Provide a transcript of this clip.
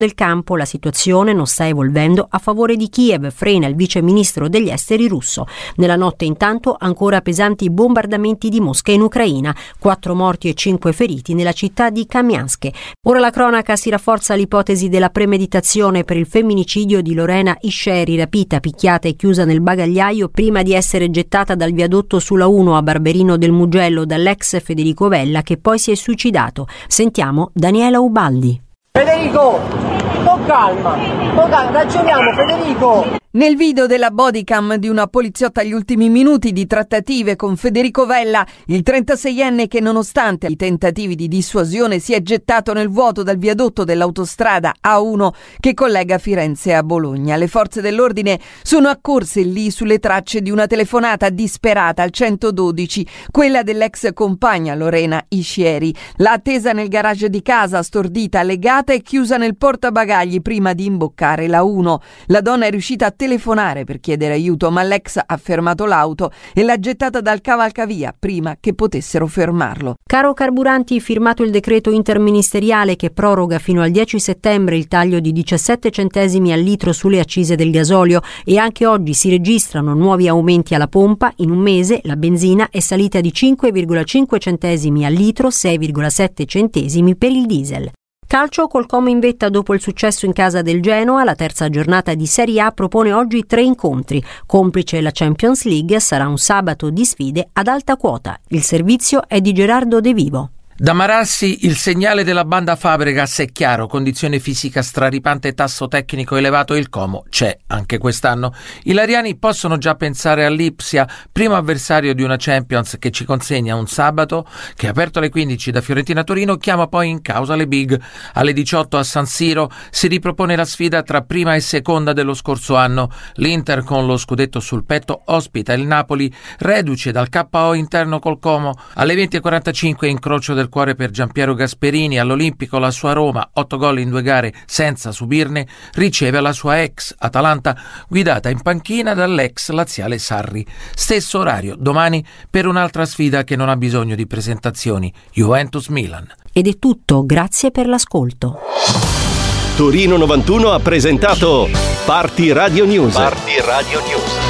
del campo la situazione non sta evolvendo a favore di Kiev, frena il vice ministro degli esteri russo. Nella notte intanto ancora pesanti bombardamenti di Mosca in Ucraina, 4 morti e 5 feriti nella città di Kamiansk. Ora la cronaca si rafforza l'ipotesi della premeditazione per il femminicidio di Lorena Isheri, rapita, picchiata e chiusa nel bagagliaio prima di essere gettata dal viadotto sulla 1 a Barberino del Mugello dall'ex Federico Vella, che poi si è suicidato. Sentiamo Daniela Ubaldi. Federico, con calma, ragioniamo Federico. Nel video della bodycam di una poliziotta agli ultimi minuti di trattative con Federico Vella, il 36enne che nonostante i tentativi di dissuasione si è gettato nel vuoto dal viadotto dell'autostrada A1 che collega Firenze a Bologna. Le forze dell'ordine sono accorse lì sulle tracce di una telefonata disperata al 112, quella dell'ex compagna Lorena Isheri. L'ha attesa nel garage di casa, stordita, legata e chiusa nel portabagagli prima di imboccare la 1. La donna è riuscita a telefonare per chiedere aiuto, ma l'ex ha fermato l'auto e l'ha gettata dal cavalcavia prima che potessero fermarlo. Caro Carburanti, firmato il decreto interministeriale che proroga fino al 10 settembre il taglio di 17 centesimi al litro sulle accise del gasolio, e anche oggi si registrano nuovi aumenti alla pompa. In un mese la benzina è salita di 5,5 centesimi al litro, 6,7 centesimi per il diesel. Calcio, col Como in vetta dopo il successo in casa del Genoa. La terza giornata di Serie A propone oggi 3 incontri. Complice la Champions League, sarà un sabato di sfide ad alta quota. Il servizio è di Gerardo De Vivo. Da Marassi il segnale della banda Fabregas è chiaro: condizione fisica straripante e tasso tecnico elevato. Il Como c'è anche quest'anno. I lariani possono già pensare all'Ipsia, primo avversario di una Champions che ci consegna un sabato che, aperto alle 15 da Fiorentina-Torino, chiama poi in causa le big. Alle 18 a San Siro si ripropone la sfida tra prima e seconda dello scorso anno. L'Inter, con lo scudetto sul petto, ospita il Napoli, reduce dal KO interno col Como. Alle 20:45 incrocio del cuore per Giampiero Gasperini. All'Olimpico la sua Roma, 8 gol in 2 gare senza subirne, riceve la sua ex Atalanta, guidata in panchina dall'ex laziale Sarri. Stesso orario domani per un'altra sfida che non ha bisogno di presentazioni: Juventus-Milan. Ed è tutto, grazie per l'ascolto. Torino 91 ha presentato Party Radio News.